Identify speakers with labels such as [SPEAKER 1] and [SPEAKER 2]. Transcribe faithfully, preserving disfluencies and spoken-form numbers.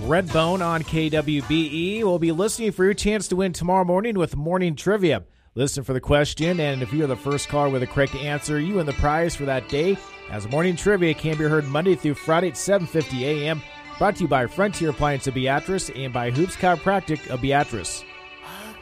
[SPEAKER 1] Redbone on K W B E. We'll be listening for your chance to win tomorrow morning with Morning Trivia. Listen for the question, and if you're the first caller with a correct answer, you win the prize for that day, as Morning Trivia can be heard Monday through Friday at seven fifty a.m. Brought to you by Frontier Appliance of Beatrice and by Hoops Chiropractic of Beatrice.